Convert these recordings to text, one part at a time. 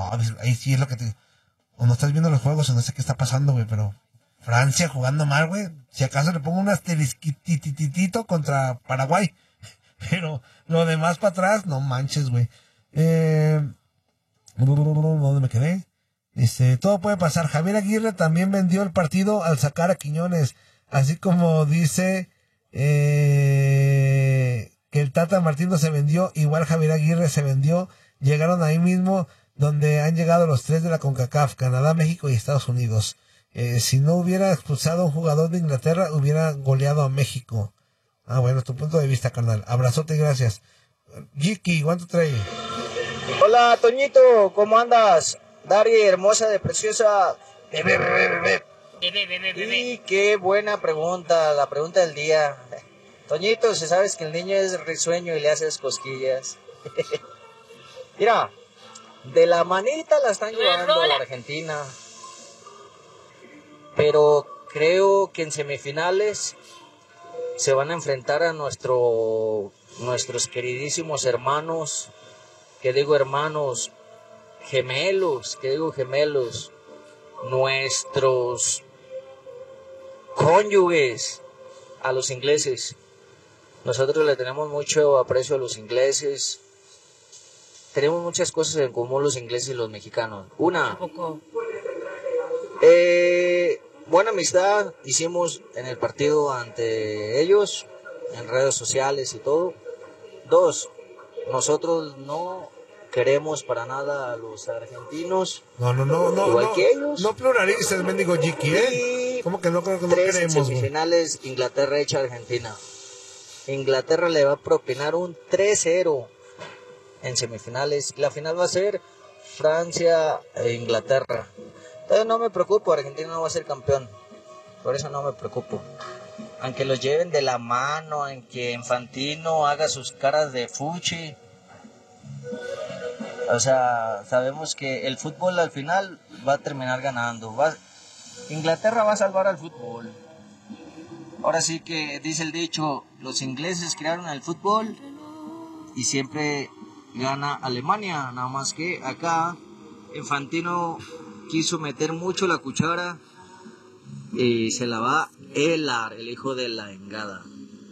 No, pues, ahí sí es lo que te... O no estás viendo los juegos o no sé qué está pasando, güey, pero... Francia jugando mal, güey. Si acaso le pongo un asterisquititito contra Paraguay. Pero lo demás para atrás, no manches, güey. ¿Dónde me quedé? Dice, todo puede pasar. Javier Aguirre también vendió el partido al sacar a Quiñones. Así como dice que el Tata Martino se vendió, igual Javier Aguirre se vendió. Llegaron ahí mismo donde han llegado los 3 de la CONCACAF, Canadá, México y Estados Unidos. Si no hubiera expulsado a un jugador de Inglaterra, hubiera goleado a México. Ah, bueno, tu punto de vista, carnal. Abrazote y gracias. Jiki, ¿cuánto trae? Hola, Toñito, ¿cómo andas? Dari, hermosa de preciosa. Y qué buena pregunta, la pregunta del día. Toñito, si sabes que el niño es risueño y le haces cosquillas. Mira, de la manita la están llevando la Argentina. Pero creo que en semifinales se van a enfrentar a nuestros queridísimos hermanos, gemelos, nuestros cónyuges, a los ingleses. Nosotros le tenemos mucho aprecio a los ingleses. Tenemos muchas cosas en común los ingleses y los mexicanos. Una, buena amistad hicimos en el partido ante ellos, en redes sociales y todo. 2, nosotros no queremos para nada a los argentinos. No, igual que ellos. No pluralices, mendigo Jiki, ¿eh? ¿Cómo que no creo que no 3 queremos? en semifinales, Inglaterra hecha Argentina. Inglaterra le va a propinar un 3-0 en semifinales. La final va a ser Francia e Inglaterra. Entonces no me preocupo, Argentina no va a ser campeón. Por eso no me preocupo. Aunque los lleven de la mano, aunque Infantino haga sus caras de fuchi. O sea, sabemos que el fútbol al final va a terminar ganando. Inglaterra va a salvar al fútbol. Ahora sí que dice el dicho, los ingleses crearon el fútbol y siempre gana Alemania. Nada más que acá Infantino quiso meter mucho la cuchara y se la va a helar, el hijo de la engada.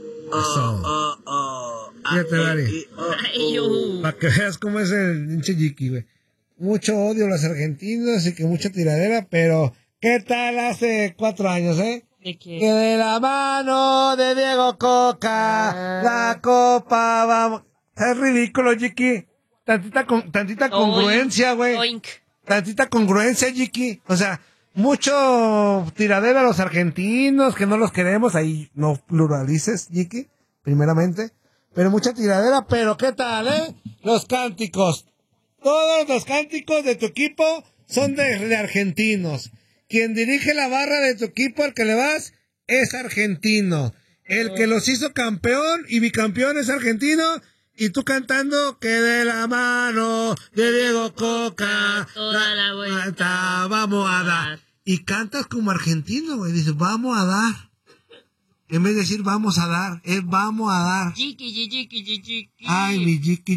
Fíjate, Dari. Para que veas cómo es el pinche Jiki, güey. Mucho odio a los argentinos y que mucha tiradera, pero ¿qué tal hace 4 años, eh? ¿De qué? Que de la mano de Diego Coca, la copa, vamos. Es ridículo, Jiki. Tantita congruencia, güey. Oink. Tantita congruencia, Jiki. O sea, mucho tiradera a los argentinos, que no los queremos. Ahí no pluralices, Jiki, primeramente. Pero mucha tiradera, pero ¿qué tal, eh? Los cánticos. Todos los cánticos de tu equipo son de argentinos. Quien dirige la barra de tu equipo al que le vas es argentino. El que los hizo campeón y bicampeón es argentino. Y tú cantando que de la mano de Diego Coca, toda la vuelta, vamos a dar. Y cantas como argentino, güey. Dices, vamos a dar. En vez de decir vamos a dar, es vamos a dar. Jiki. Ay, mi Jiki.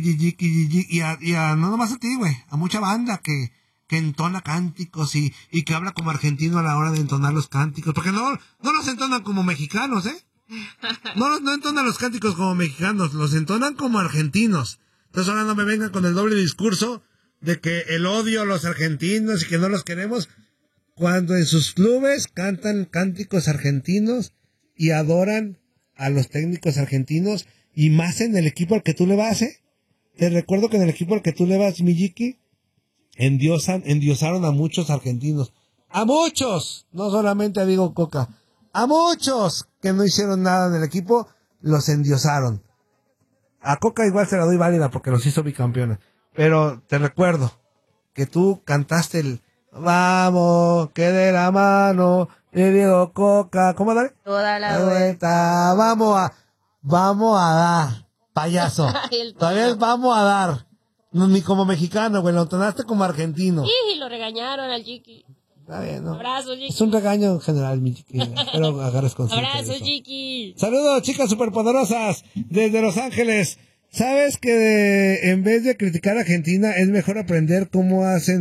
Y no nomás a ti, güey. A mucha banda que entona cánticos y que habla como argentino a la hora de entonar los cánticos. Porque no los entonan como mexicanos, ¿eh? No entonan los cánticos como mexicanos, los entonan como argentinos. Entonces ahora no me vengan con el doble discurso de que el odio a los argentinos y que no los queremos, cuando en sus clubes cantan cánticos argentinos y adoran a los técnicos argentinos, y más en el equipo al que tú le vas, ¿eh? Te recuerdo que en el equipo al que tú le vas, Miyiki, endiosaron a muchos argentinos. ¡A muchos! No solamente a Diego Coca. A muchos que no hicieron nada en el equipo, los endiosaron. A Coca igual se la doy válida porque los hizo bicampeones. Pero te recuerdo que tú cantaste el vamos, que de la mano de Diego Coca. ¿Cómo dale? Toda la vuelta. Vamos a dar, payaso. Todavía es vamos a dar. No, ni como mexicano, güey, lo entonaste como argentino. Y lo regañaron al Jiki. Está bien, ¿no? Abrazo, Jiki. Es un regaño en general, mi Jiki. Espero agarres conciencia. Abrazo, Jiki. Saludos, chicas superpoderosas desde Los Ángeles. ¿Sabes que en vez de criticar a Argentina es mejor aprender cómo hacen